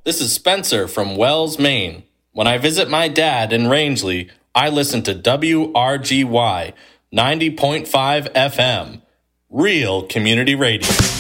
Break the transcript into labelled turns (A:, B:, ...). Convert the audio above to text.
A: This is Spencer from Wells, Maine. When I visit my dad in Rangeley, I listen to WRGY 90.5 FM, real community radio.